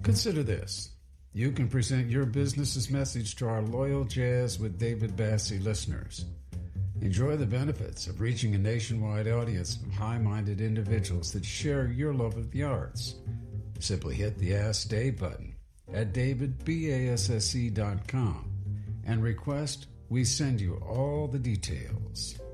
Consider this. You can present your business's message to our loyal Jazz with David Bassey listeners. Enjoy the benefits of reaching a nationwide audience of high-minded individuals that share your love of the arts. Simply hit the Ask Dave button at davidbasse.com and request we send you all the details.